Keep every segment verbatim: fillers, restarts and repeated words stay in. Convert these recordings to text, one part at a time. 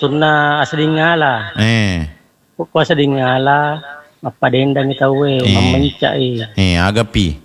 tunna asadingala. Eh. Ko asadingala mapadendang itawe Eh. mamencai. Eh, agapi.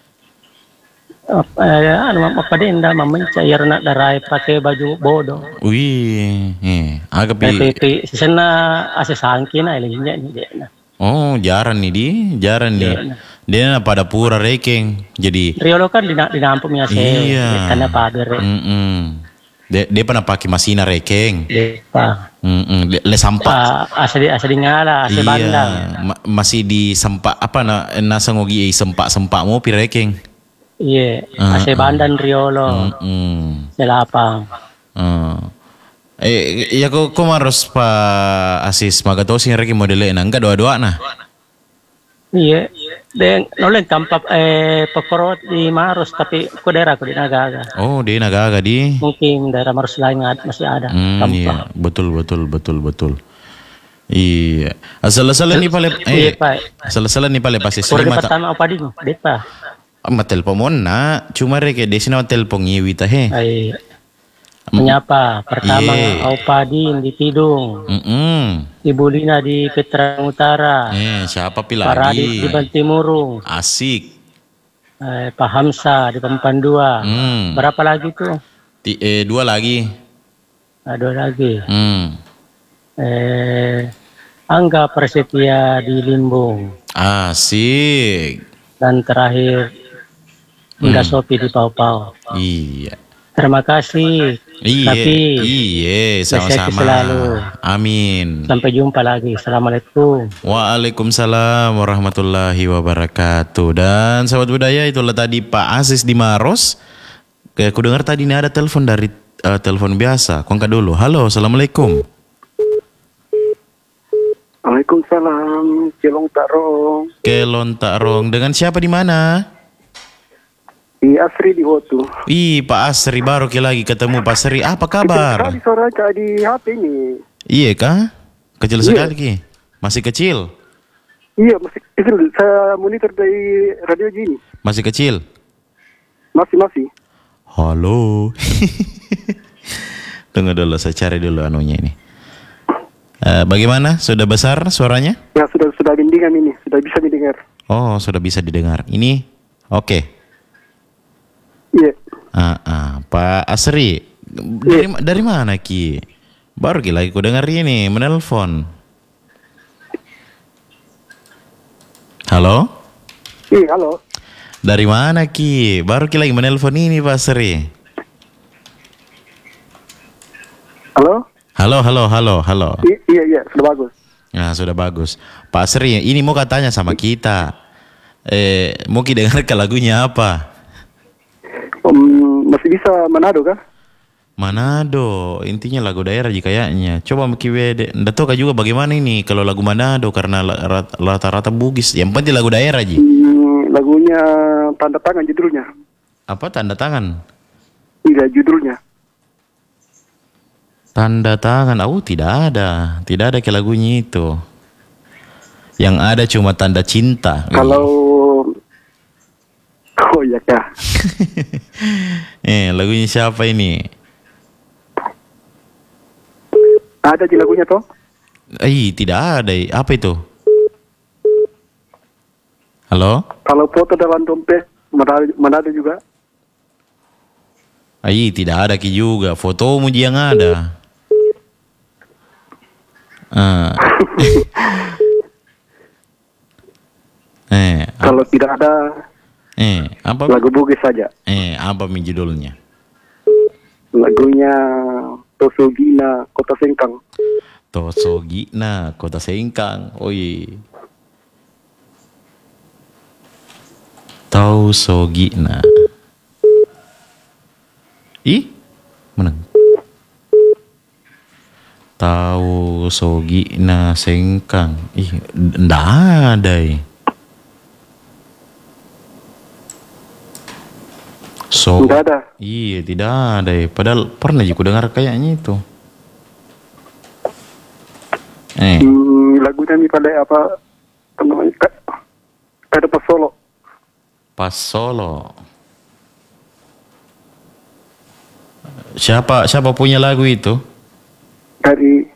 Eh, ano mapadenda mamencai yarna darai pakai baju bodoh. Wih, eh, agapi. Tapi sisena asesangki na ilahnya ni dia na. Oh, jarang nih di, jarang nih. Iya. Dia na pada pura rekeng. Jadi Riolo kan dina dinampung ya se. iya. Karena pagar. Mm-mm. Dia, dia pernah pakai masina rekeng. Depa. Mm-mm. Le, le sampak. Ah, asadi asadingala, ase bandang. Ma- masih di sempak apa na nasa ngogi sempak sempak mau pirekeng. Iya, Ah, ase bandan riolo. Mm. Selapang. Ah. Eh, ya kok kok harus pa asis magatosin reki modele na enggak doa-doa nah. Iya. Den nolen kampak eh pekorot di Maros tapi ko daerah ko di Nagaga. Oh, dia naga di. Mungkin daerah Maros lain ad- masih ada Hmm, kampak. iya, betul betul betul betul. Iya. Asal-asalan ni pale Iya, eh. Pak. Asal-asalan ni pale pasis Kurang lima ta. pertama apa di Depa. Ma telpon mo na, cuma reke desi na telpon ngiwi ta he. Ay menyapa pertama Iya. Aupadin di Tidung, Mm. Ibu Lina di Petrang Utara, Eh, siapa pi Pak Radit di lagi? Bantimurung, Asik. eh, Pak Hamsa di Pempan dua. Hmm. Berapa lagi tuh? Ti, eh, dua lagi. Ada lagi. Hmm. Eh, Angga Prasetya di Limbung Asik. dan terakhir Bunda Hmm. Sopi di Pau Pau. Iya. Terima kasih. Iya, Tapi iya, sehat sama-sama. selalu. Amin. Sampai jumpa lagi. Assalamualaikum. Waalaikumsalam warahmatullahi wabarakatuh. Dan sahabat budaya, itulah tadi Pak Aziz di Maros. Kayak aku dengar tadi ini ada telepon dari eh, telepon biasa. Aku angkat dulu. Halo, assalamualaikum. Waalaikumsalam, Cilong Tarong. Kelon tak rong. Dengan siapa di mana? Di Asri di Wotu. Ih, Pak Asri baru ke lagi ketemu Pak Asri. Apa Kecil kabar? sekali suara Kak di H P ini. Iya kah? Kecil Iya. sekali Ki. Masih kecil. Iya, masih kecil. Saya monitor dari radio gini. Masih kecil. Masih, masih. Halo. Tunggu dulu, saya cari dulu anunya ini. Eh, bagaimana? Sudah besar suaranya? Ya, sudah sudah bimbingan ini. Sudah bisa didengar. Oh, sudah bisa didengar. Ini oke. Iya. Ah, ah. Pak Asri, dari dari mana Ki? Baru Ki lagi ku dengar ini menelpon. Halo? Iya, halo. Dari mana Ki? Baru Ki lagi menelpon ini Pak Asri. Halo? Halo, halo, halo, halo. I- iya, iya, sudah bagus. Nah, sudah bagus. Pak Asri, ini mau katanya sama kita. Eh, mau Ki dengar ke lagunya apa? Um, masih bisa Manado kah? Manado, intinya lagu daerah ji kayaknya. Coba Ki Wede, ndak tahu kah juga bagaimana ini kalau lagu Manado karena la- rat- rata-rata Bugis. Yang penting lagu daerah ji. Hmm, lagunya Tanda Tangan judulnya. Apa tanda tangan? Iya, judulnya. Tanda tangan, oh tidak ada, tidak ada ke lagunya itu. Yang ada cuma tanda cinta. Kalau Oh iya kah? eh, lagunya siapa ini? Ada di lagunya toh? Eh, tidak ada. Apa itu? Halo? Kalau foto dalam dompet Manado, Manado juga. Ai, tidak ada Ki juga. Fotomu dia yang ada. Ah. eh, ap- Kalau tidak ada eh, apa? lagu Bugis saja. Eh, apa mi judulnya? Lagunya Tosogina Kota Sengkang. Tosogina Kota Sengkang. Oi. Tosogina. Ih, menang. Tahu Sogina Sengkang. Ih, ndak ada. Eh. So, Tidak ada. iya tidak ada. Eh. Padahal pernah juga dengar kayaknya itu. Eh, Hmm, lagunya ini pada apa? Namanya Ka- Kada Pas Solo. Pas Solo. Siapa siapa punya lagu itu? Dari